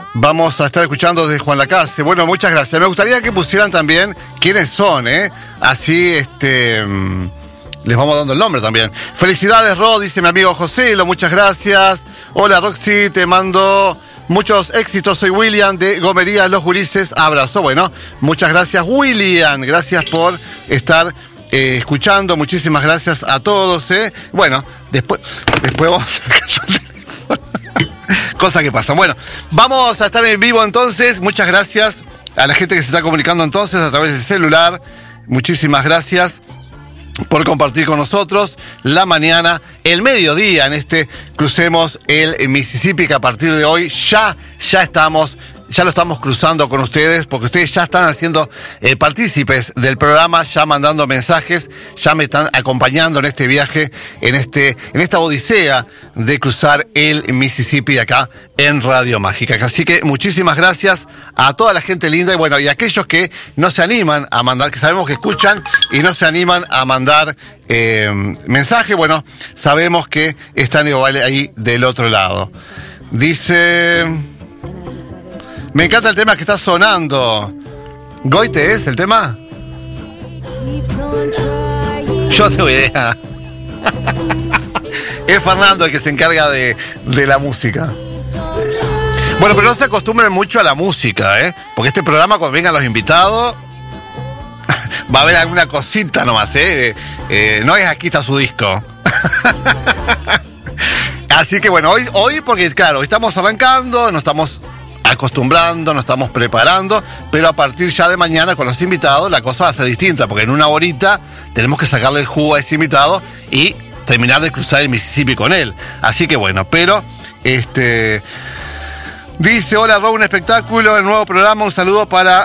Vamos a estar escuchando desde Juan Lacase. Bueno, muchas gracias. Me gustaría que pusieran también quiénes son, Así, les vamos dando el nombre también. Felicidades, Rod, dice mi amigo Joselo, muchas gracias. Hola, Roxy, te mando muchos éxitos. Soy William de Gomería Los Gurises. Abrazo. Bueno, muchas gracias, William. Gracias por estar escuchando. Muchísimas gracias a todos, Bueno, después vamos a ver que yo teléfono. Cosa que pasa. Bueno, vamos a estar en vivo entonces. Muchas gracias a la gente que se está comunicando entonces a través del celular. Muchísimas gracias por compartir con nosotros la mañana, el mediodía en este Crucemos el Mississippi, que a partir de hoy ya lo estamos cruzando con ustedes, porque ustedes ya están haciendo partícipes del programa, ya mandando mensajes, ya me están acompañando en este viaje, en esta odisea de cruzar el Mississippi acá en Radio Mágica. Así que muchísimas gracias a toda la gente linda y bueno, y a aquellos que no se animan a mandar, que sabemos que escuchan y no se animan a mandar mensaje, bueno, sabemos que están igual ahí del otro lado. Dice... Me encanta el tema que está sonando. ¿Goite es el tema? Yo tengo idea. Es Fernando el que se encarga de la música. Bueno, pero no se acostumbren mucho a la música, Porque este programa, cuando vengan los invitados, va a haber alguna cosita nomás, no es aquí está su disco. Así que bueno, hoy porque claro, estamos arrancando, nos estamos acostumbrando, nos estamos preparando, pero a partir ya de mañana con los invitados la cosa va a ser distinta, porque en una horita tenemos que sacarle el jugo a ese invitado y terminar de cruzar el Mississippi con él. Así que bueno, pero dice, hola Rob, un espectáculo, el nuevo programa, un saludo para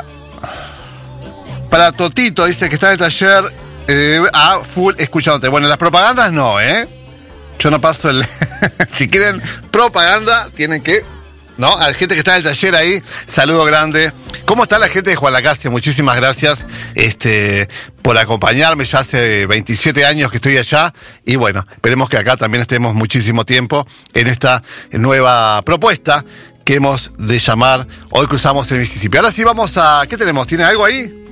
Totito, dice que está en el taller a full escuchándote. Bueno, las propagandas no, yo no paso el... Si quieren propaganda, tienen que... ¿No? A la gente que está en el taller ahí, saludo grande. ¿Cómo está la gente de Juan Lacase? Muchísimas gracias por acompañarme. Ya hace 27 años que estoy allá. Y bueno, esperemos que acá también estemos muchísimo tiempo en esta nueva propuesta que hemos de llamar Hoy Cruzamos el Mississippi. Ahora sí vamos a... ¿Qué tenemos? ¿Tiene algo ahí?